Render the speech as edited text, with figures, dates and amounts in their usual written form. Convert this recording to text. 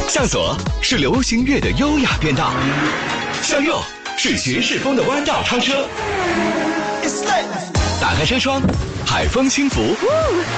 向左是流行乐的优雅变道，向右是爵士风的弯道超车。打开车窗，海风轻拂，